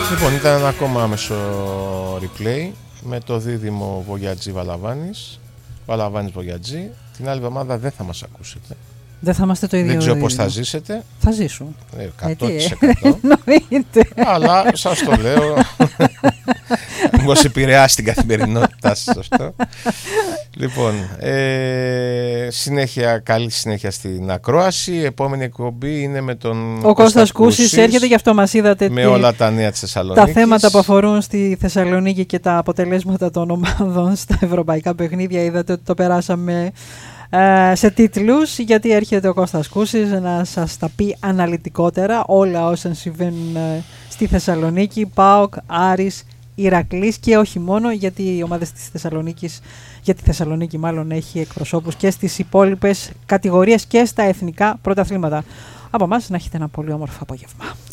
Λοιπόν, ήταν ένα ακόμα άμεσο replay με το δίδυμο Βογιατζή Βαλαβάνης. Βαλαβάνης Βογιατζή. Την άλλη εβδομάδα δεν θα μας ακούσετε. Δεν θα είμαστε το ίδιο. Δεν ξέρω πώς θα ζήσετε. Θα ζήσω. 100%. Εννοείται. Αλλά σας το λέω. Μήπως επηρεάσει την καθημερινότητά σας αυτό. Λοιπόν, καλή συνέχεια στην ακρόαση. Η επόμενη εκπομπή είναι με τον ο Κώστας Κούσης. Έρχεται, γι' αυτό μας είδατε. Με όλα τα νέα της Θεσσαλονίκης. Τα θέματα που αφορούν στη Θεσσαλονίκη και τα αποτελέσματα των ομάδων στα ευρωπαϊκά παιχνίδια. Είδατε ότι το περάσαμε σε τίτλους, γιατί έρχεται ο Κώστας Κούσης να σας τα πει αναλυτικότερα όλα όσα συμβαίνουν στη Θεσσαλονίκη, ΠΑΟΚ, Άρης, Ηρακλής και όχι μόνο, γιατί οι ομάδες της Θεσσαλονίκης, για τη Θεσσαλονίκη μάλλον, έχει εκπροσώπους και στις υπόλοιπες κατηγορίες και στα εθνικά πρωταθλήματα. Από εμάς να έχετε ένα πολύ όμορφο απόγευμα.